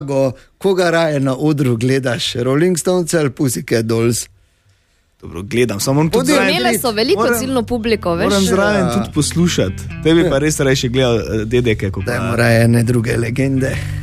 Koga raje na odru gledaš, Rolling Stones ali Pussycat Dolls? Dobro, gledam, samo tudi zraven. Imele so veliko ciljno publiko, veš. Moram zraven tudi poslušati. Tebi pa res reči gledal dedeke. Dajmo raje ne druge legende.